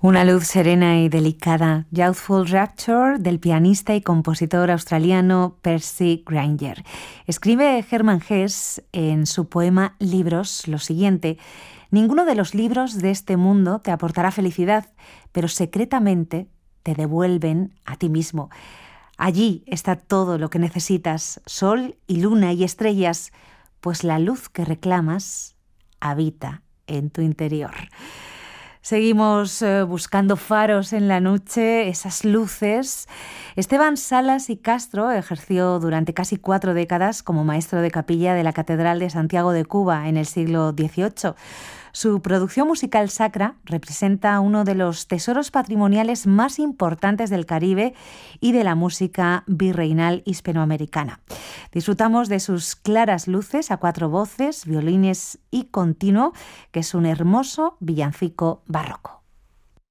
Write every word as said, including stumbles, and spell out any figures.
Una luz serena y delicada, Youthful Rapture, del pianista y compositor australiano Percy Grainger. Escribe Hermann Hesse en su poema Libros lo siguiente: ninguno de los libros de este mundo te aportará felicidad, pero secretamente te devuelven a ti mismo. Allí está todo lo que necesitas, sol y luna y estrellas, pues la luz que reclamas habita en tu interior. Seguimos eh, buscando faros en la noche, esas luces. Esteban Salas y Castro ejerció durante casi cuatro décadas como maestro de capilla de la Catedral de Santiago de Cuba en el siglo dieciocho. Su producción musical sacra representa uno de los tesoros patrimoniales más importantes del Caribe y de la música virreinal hispanoamericana. Disfrutamos de sus claras luces a cuatro voces, violines y continuo, que es un hermoso villancico barroco.